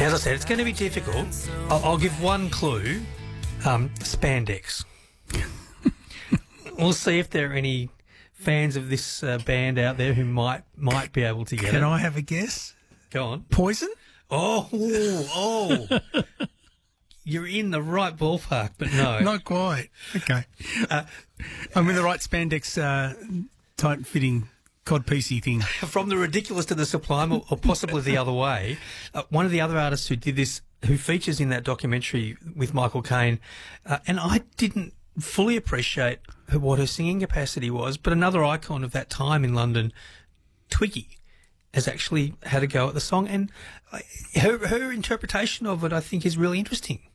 As I said, it's going to be difficult. I'll give one clue. Spandex. We'll see if there are any fans of this band out there who might be able to get it. Can I have a guess? Go on. Poison? Oh. You're in the right ballpark, but no. Not quite. Okay. I'm in the right spandex tight-fitting codpiecey thing. From the ridiculous to the sublime, or possibly the other way, one of the other artists who did this, who features in that documentary with Michael Caine, and I didn't fully appreciate what her singing capacity was, but another icon of that time in London, Twiggy, has actually had a go at the song, and her interpretation of it, I think, is really interesting.